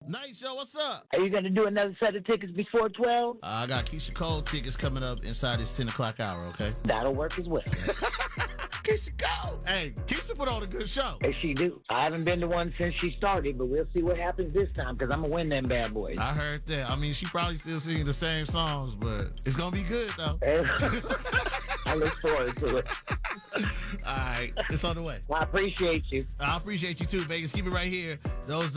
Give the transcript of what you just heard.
Night Show, what's up? Are you going to do another set of tickets before 12? I got Keisha Cole tickets coming up inside this 10 o'clock hour, okay? That'll work as well. Keisha Cole! Hey, Keisha put on a good show. Yes, she do. I haven't been to one since she started, but we'll see what happens this time because I'm going to win them bad boys. I heard that. I mean, she probably still singing the same songs, but it's going to be good, though. I look forward to it. All right, it's on the way. Well, I appreciate you. I appreciate you too, Vegas. Keep it right here. Those